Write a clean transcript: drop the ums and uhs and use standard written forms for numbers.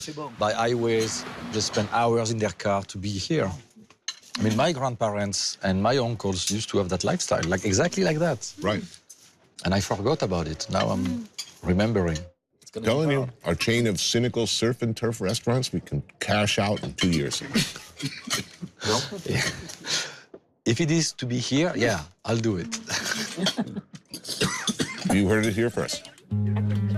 by highways, just spend hours in their car to be here. I mean, my grandparents and my uncles used to have that lifestyle, like exactly like that. Right. And I forgot about it. Now I'm remembering. Telling you, our chain of cynical surf and turf restaurants, we can cash out in 2 years. Yeah. If it is to be here, yeah, I'll do it. You heard it here first.